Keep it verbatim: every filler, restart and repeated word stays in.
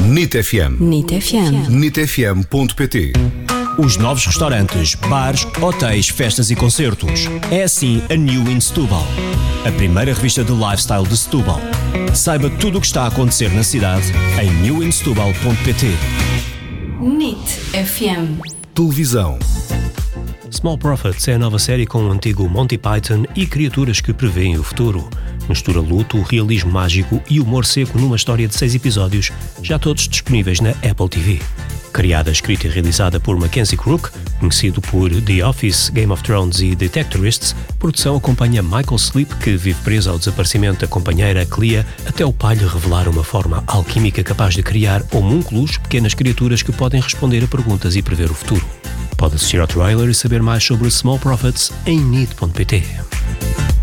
N I T F M. N I T F M. N I T F M ponto P T. Os novos restaurantes, bares, hotéis, festas e concertos. É assim a New in Setúbal. A primeira revista de lifestyle de Setúbal. Saiba tudo o que está a acontecer na cidade em new in setúbal ponto p t. N I T F M. Televisão. Small Profits é a nova série com o antigo Monty Python e criaturas que preveem o futuro. Mistura luto, realismo mágico e humor seco numa história de seis episódios, já todos disponíveis na Apple T V. Criada, escrita e realizada por Mackenzie Crook, conhecido por The Office, Game of Thrones e Detectorists, a produção acompanha Michael Sleep, que vive preso ao desaparecimento da companheira Clea, até o pai lhe revelar uma forma alquímica capaz de criar homúnculos, pequenas criaturas que podem responder a perguntas e prever o futuro. Pode assistir ao trailer e saber mais sobre Small Profits em N I T ponto P T.